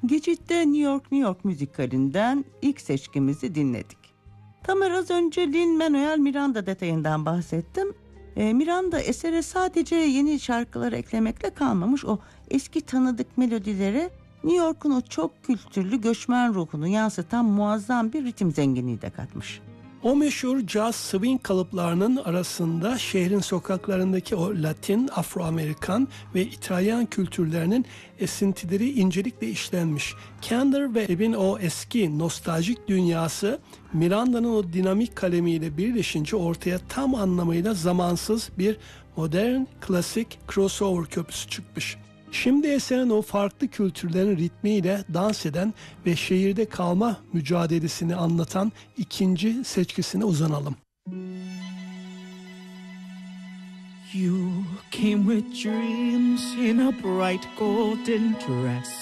Gicit'te New York müzikalinden ilk seçkimizi dinledik. Tamer, az önce Lin-Manuel Miranda detayından bahsettim. Miranda esere sadece yeni şarkıları eklemekle kalmamış, o eski tanıdık melodilere New York'un o çok kültürlü göçmen ruhunu yansıtan muazzam bir ritim zenginliği de katmış. O meşhur jazz swing kalıplarının arasında şehrin sokaklarındaki o Latin, Afro-Amerikan ve İtalyan kültürlerinin esintileri incelikle işlenmiş. Kander ve Ebb'in o eski nostaljik dünyası Miranda'nın o dinamik kalemiyle birleşince ortaya tam anlamıyla zamansız bir modern, klasik crossover köprüsü çıkmış. Şimdi eserin o farklı kültürlerin ritmiyle dans eden ve şehirde kalma mücadelesini anlatan ikinci seçkisine uzanalım. You came with dreams in a bright golden dress.